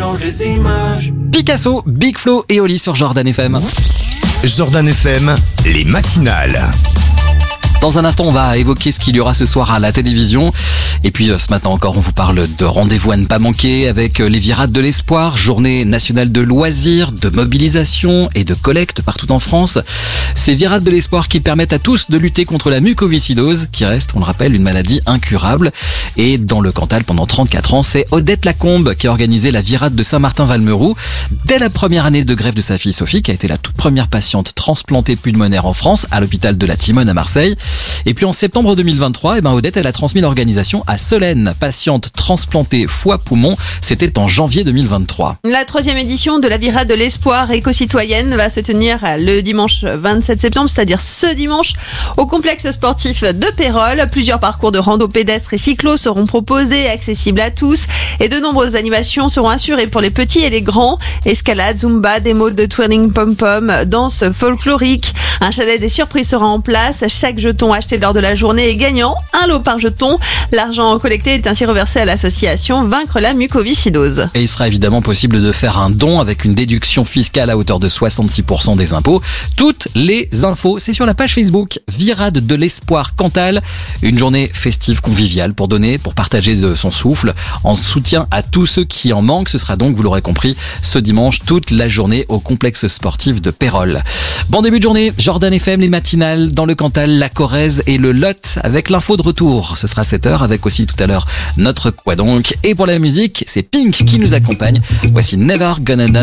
mélange les images. Picasso, Big Flo et Oli sur Jordan FM. Jordan FM, les matinales. Dans un instant, on va évoquer ce qu'il y aura ce soir à la télévision. Et puis ce matin encore, on vous parle de rendez-vous à ne pas manquer avec les Virades de l'Espoir, journée nationale de loisirs, de mobilisation et de collecte partout en France. Ces Virades de l'Espoir qui permettent à tous de lutter contre la mucoviscidose, qui reste, on le rappelle, une maladie incurable. Et dans le Cantal, pendant 34 ans, c'est Odette Lacombe qui a organisé la Virade de Saint-Martin-Valmeroux. Dès la première année de greffe de sa fille Sophie, qui a été la toute première patiente transplantée pulmonaire en France, à l'hôpital de la Timone à Marseille. Et puis en septembre 2023, Odette, elle a transmis l'organisation à Solène, patiente transplantée foie-poumon. C'était en janvier 2023. La 3e édition de la Virade de l'Espoir éco-citoyenne va se tenir le dimanche 27 septembre, c'est-à-dire ce dimanche, au complexe sportif de Pérols. Plusieurs parcours de rando pédestres et cyclos seront proposés, accessibles à tous. Et de nombreuses animations seront assurées pour les petits et les grands. Escalade, zumba, démo de twirling pom-pom, danse folklorique. Un chalet des surprises sera en place. Chaque jeton acheté lors de la journée est gagnant. Un lot par jeton. L'argent collecté est ainsi reversé à l'association Vaincre la mucoviscidose. Et il sera évidemment possible de faire un don avec une déduction fiscale à hauteur de 66% des impôts. Toutes les infos, c'est sur la page Facebook Virade de l'Espoir Cantal. Une journée festive conviviale pour donner, pour partager de son souffle, en soutien à tous ceux qui en manquent. Ce sera donc, vous l'aurez compris, ce dimanche, toute la journée au complexe sportif de Pérols. Bon début de journée, Jordan FM, les matinales dans le Cantal, la Corrèze et le Lot avec l'info de retour. Ce sera 7h avec aussi tout à l'heure notre Quoi donc. Et pour la musique, c'est Pink qui nous accompagne. Voici Never Gonna Dance.